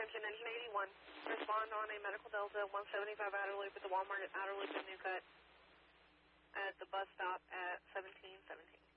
Attention, engine 81. Respond on a Medical Delta 175 outer loop at the Walmart outer loop in New Cut at the bus stop at 1717.